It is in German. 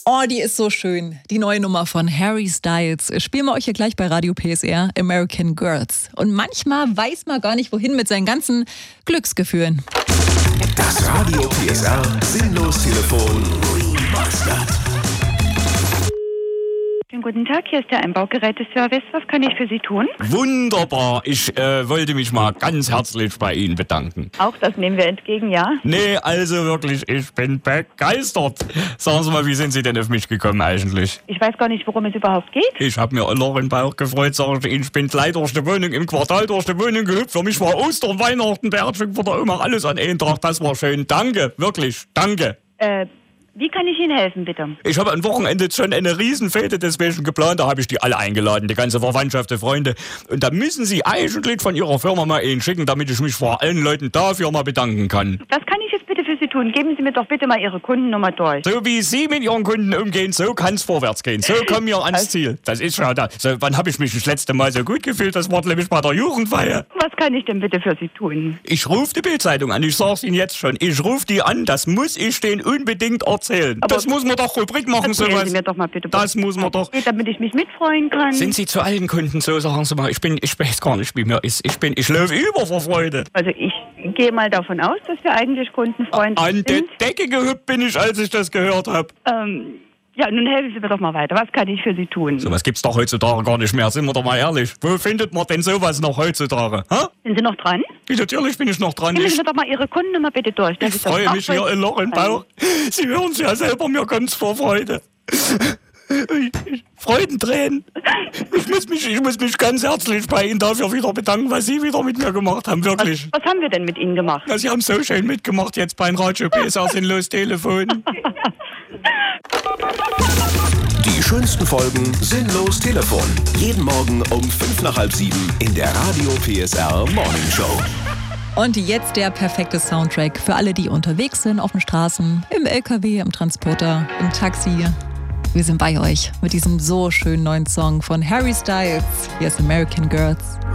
Oh, die ist so schön. Die neue Nummer von Harry Styles. Spielen wir euch hier gleich bei Radio PSR, American Girls. Und manchmal weiß man gar nicht, wohin mit seinen ganzen Glücksgefühlen. Das Radio PSR Sinnlos-Telefon Remastered. Schönen guten Tag, hier ist der Einbaugeräteservice. Was kann ich für Sie tun? Wunderbar. Ich wollte mich mal ganz herzlich bei Ihnen bedanken. Auch das nehmen wir entgegen, ja? Nee, also wirklich, ich bin begeistert. Sagen Sie mal, wie sind Sie denn auf mich gekommen eigentlich? Ich weiß gar nicht, worum es überhaupt geht. Ich habe mir Allah im Bauch gefreut, sag ich Ihnen, ich bin gleich durch die Wohnung, im Quartal durch die Wohnung gehüpft. Für mich war Ostern, Weihnachten, Beerdigung von der Oma, alles an einem Tag. Das war schön. Danke, wirklich, danke. Wie kann ich Ihnen helfen, bitte? Ich habe am Wochenende schon eine Riesenfete deswegen geplant, da habe ich die alle eingeladen, die ganze Verwandtschaft, die Freunde. Und da müssen Sie eigentlich von Ihrer Firma mal einen schicken, damit ich mich vor allen Leuten dafür mal bedanken kann. Was kann ich jetzt bitte für Sie tun? Geben Sie mir doch bitte mal Ihre Kundennummer durch. So wie Sie mit Ihren Kunden umgehen, so kann es vorwärts gehen. So kommen wir ans Ziel. Das ist schon da. So, wann habe ich mich das letzte Mal so gut gefühlt? Das war nämlich bei der Jugendfeier. Was kann ich denn bitte für Sie tun? Ich rufe die Bild-Zeitung an, ich sag's Ihnen jetzt schon. Ich rufe die an, das muss ich denen unbedingt erzählen. Aber das muss man doch Rubrik machen, erzählen sowas. Sie mir doch mal bitte. Das muss man doch. Damit ich mich mitfreuen kann. Sind Sie zu allen Kunden so, sagen Sie mal, ich weiß gar nicht, wie mir ist. Ich laufe über vor Freude. Also ich gehe mal davon aus, dass wir eigentlich kundenfreundlich An die sind. Decke gehüpft bin ich, als ich das gehört habe. Ja, nun helfen Sie mir doch mal weiter. Was kann ich für Sie tun? Sowas gibt's doch heutzutage gar nicht mehr, sind wir doch mal ehrlich. Wo findet man denn sowas noch heutzutage? Ha? Sind Sie noch dran? Natürlich bin ich noch dran. Geben Sie mir doch mal Ihre Kundennummer bitte durch. Ich freue mich hier in Loch im Bauch. Sie hören es ja selber, mir kommt's vor Freude. Freudentränen. Ich muss mich ganz herzlich bei Ihnen dafür wieder bedanken, was Sie wieder mit mir gemacht haben, wirklich. Was haben wir denn mit Ihnen gemacht? Ja, Sie haben so schön mitgemacht jetzt beim Radio PSR Sinnlos-Telefon. Die schönsten Folgen Sinnlos-Telefon. Jeden Morgen um 6:55 in der Radio PSR Morning Show. Und jetzt der perfekte Soundtrack für alle, die unterwegs sind, auf den Straßen, im LKW, im Transporter, im Taxi. Wir sind bei euch mit diesem so schönen neuen Song von Harry Styles. Hier ist American Girls.